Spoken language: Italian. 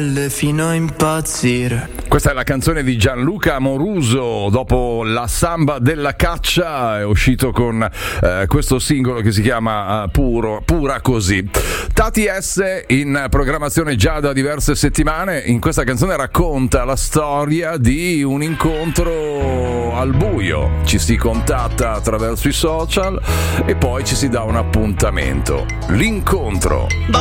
fino a impazzire. Questa è la canzone di Gianluca Amoruso. Dopo la samba della caccia è uscito con questo singolo che si chiama Pura Così. Tati S in programmazione già da diverse settimane. In questa canzone racconta la storia di un incontro al buio. Ci si contatta attraverso i social e poi ci si dà un appuntamento. L'incontro.